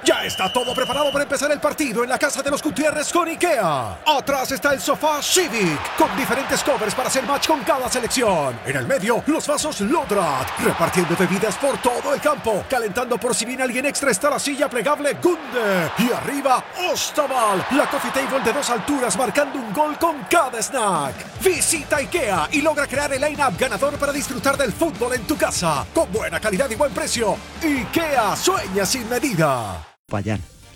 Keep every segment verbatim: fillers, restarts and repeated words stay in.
Ya está todo preparado para empezar el partido en la casa de los Gutiérrez con IKEA. Atrás está el sofá Civic, con diferentes covers para hacer match con cada selección. En el medio, los vasos Lodrat, repartiendo bebidas por todo el campo. Calentando por si viene alguien extra está la silla plegable Gunde. Y arriba, Ostaval, la coffee table de dos alturas marcando un gol con cada snack. Visita IKEA y logra crear el line-up ganador para disfrutar del fútbol en tu casa. Con buena calidad y buen precio. IKEA, sueña sin medida. Payán.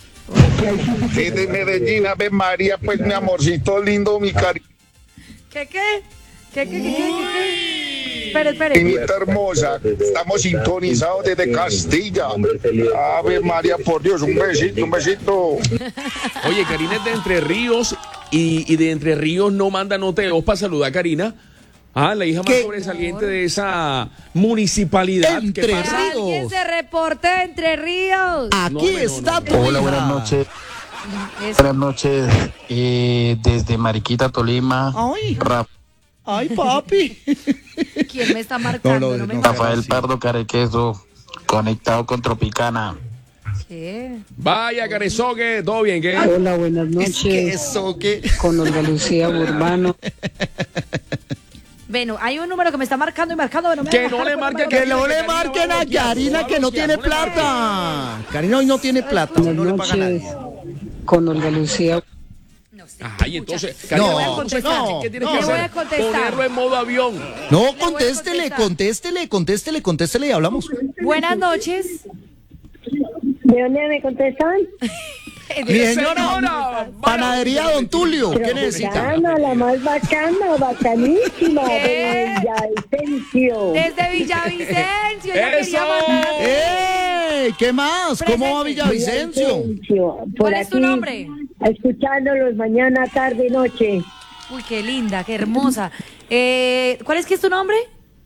Sí, de Medellín, Ave María, pues mi amorcito lindo, mi cari... ¿Qué, qué? ¿Qué, qué, qué, qué, qué? Espere, espere. Carinita hermosa, estamos sintonizados desde Castilla. Ave María, por Dios, un besito, un besito. Oye, Karina es de Entre Ríos y, y de Entre Ríos no manda noteos para saludar a Karina. Ah, la hija más ¿Qué? sobresaliente de esa municipalidad. Entre ¿Qué pasa? Ríos. Alguien se reporte de Entre Ríos. Aquí No, no, está no, no. tu Hola, hija. buenas noches. Eso. Buenas noches. Eh, desde Mariquita, Tolima. Ay. Ra- Ay, papi. ¿Quién me está marcando? No, No, no, me no. marques. Rafael Pardo Carequeso, conectado con Tropicana. ¿Qué? Vaya, Carezogue, todo bien, ¿qué? Hola, buenas noches. ¿Qué eso? ¿Qué? Con Olga Lucía Urbano. Bueno, hay un número que me está marcando y marcando. pero me Que va a no bajar le por marque, número. Que no le Karina marquen va a a bloquear, Karina va a que no bloquear, tiene no le marque. plata. Karina hoy no tiene plata. No le paga a noches. nadie. Con Olga Lucía. No sé. Ajá, y entonces, Escucha, Karina, le voy a no, contestar. no, ¿qué tienes no. que Le voy hacer? a contestar. Ponerlo en modo avión. No, voy a contéstele, contestar. contéstele, contéstele, contéstele y hablamos. Buenas noches. ¿De dónde me contestan? Mi señora, Señora, panadería Don Tulio, ¿qué necesita? Bacana, la más bacana, bacanísima, ¿Qué? de Villavicencio. Desde Villavicencio. Yo ¡Eso! quería mandar. ¡Ey! ¿Qué más? ¿Cómo va Presente. Villavicencio? Por ¿Cuál es tu aquí, nombre? Escuchándolos mañana, tarde, noche. Uy, qué linda, qué hermosa. Eh, ¿Cuál es que es tu nombre?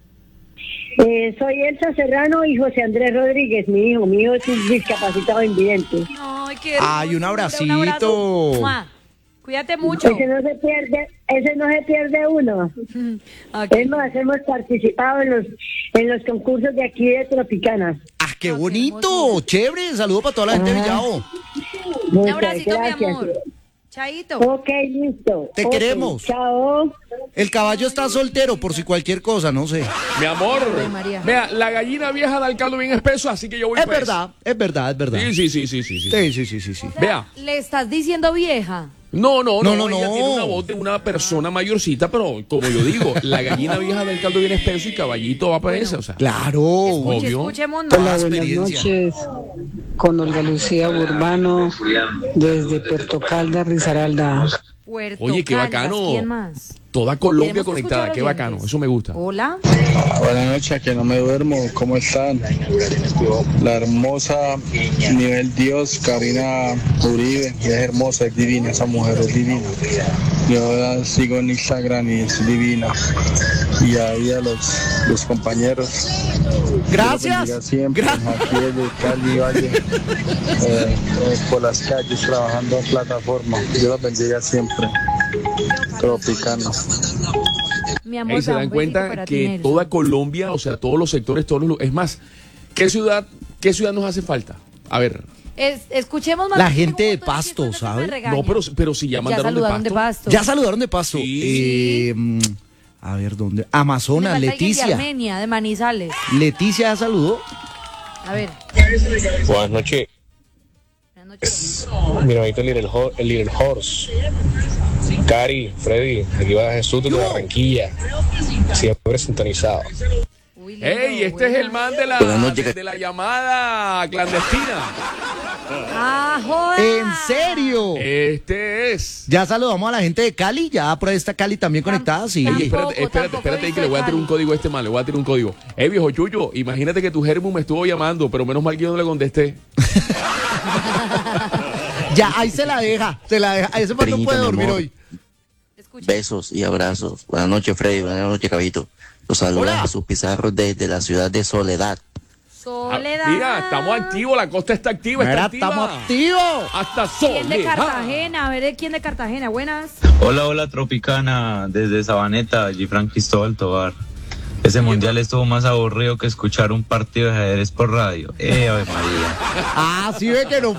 Eh, soy Elsa Serrano y José Andrés Rodríguez, mi hijo. Mi hijo es un discapacitado invidente. Ay, qué Ay, un hermosura, abracito. un abrazo. ¡Mua! Cuídate mucho. Ese no se pierde, ese no se pierde uno. Aquí. Es más, hemos participado en los, en los concursos de aquí de Tropicana. ¡Ah, qué Ah, qué bonito! hermosura. Chévere, saludo para toda la gente de Ajá. Villavo. Un Muchas abracito, mi gracias. amor. Chaito. Ok, listo. Te Ok, queremos. Chao. El caballo está soltero por si cualquier cosa, no sé. Mi amor, Ave María. vea, la gallina vieja da el caldo bien espeso, así que yo voy Es pues. verdad, es verdad, es verdad. Sí, sí, sí, sí, sí, sí. Sí, sí, sí, sí, sí. Vea. ¿Le estás diciendo vieja? No, no, no, No, no, ella no. tiene una voz de una persona mayorcita, pero como yo digo, la gallina vieja del caldo bien espeso y caballito va para esa, o sea. Claro. Escuche, Obvio. escuchemos Hola, más. buenas experiencia. noches. Con Olga Lucía Urbano. Desde Puerto Caldas, Risaralda. Puerto Oye, qué Caldas, bacano. ¿Quién más? Toda Colombia Queremos conectada, escuchar qué bacano, oyentes. eso me gusta. Hola. Buenas noches, que no me duermo, ¿cómo están? La hermosa nivel Dios, Karina Uribe, es hermosa, es divina, esa mujer es divina. Yo la sigo en Instagram y es divina. Y ahí a los, los compañeros. Gracias. Dios los bendiga siempre, Gra- aquí desde Cali, Valle, eh, eh, por las calles, trabajando en plataforma. Dios los bendiga siempre. Tropicano. Mi amor, Ey, se da un dan besito cuenta para ti, que Nelson. toda Colombia, o sea, todos los sectores, todos los lu- es más, ¿qué ciudad, qué ciudad nos hace falta? A ver, Es- escuchemos más. La porque gente tengo de un montón Pasto, chismes, después me ¿sabe? regañan. no, pero, pero si ya Ya mandaron saludaron de de pasto. Pasto. Ya saludaron de paso. Sí. Eh, mm, a ver, ¿dónde? Me Amazonas, falta alguien de Leticia. Armenia, de Manizales. Leticia ya saludó. A ver. Buenas noches, Buenas noches. mi hermanito Little, Ho- el Little Horse. Cari, Freddy, aquí va Jesús de Barranquilla, siempre sintonizado. Uy, lindo, ¡Ey! Este es el man de la, Buenas noches. de, de la llamada clandestina. Ah, joda. ¿En serio? Este es. Ya saludamos a la gente de Cali, ya por ahí está Cali también conectada, sí. Tampoco, Oye, espérate, espérate, tampoco espérate ahí que dice le voy a tirar un Cali. código a este man, le voy a tirar un código. Eh, viejo Chuyo, imagínate que tu Germu me estuvo llamando, pero menos mal que yo no le contesté. Ya, ahí se la deja, se la deja. Ese man no Cariñito, puede mi dormir amor. hoy. Escucha. Besos y abrazos. Buenas noches, Freddy. Buenas noches, Cabito. Los saluda Hola. Jesús Pizarro desde la ciudad de Soledad. Ah, Soledad. mira, estamos activos, la costa está activa, está Mira, activa. estamos activos. Hasta ¿Quién de Soledad. Cartagena? A ver, ¿de quién de Cartagena? Buenas. Hola, hola Tropicana, desde Sabaneta, Gifran Cristóbal Tobar. Ese mundial estuvo más aburrido que escuchar un partido de ajedrez por radio. Eh, Ave María. Ah, sí ve que no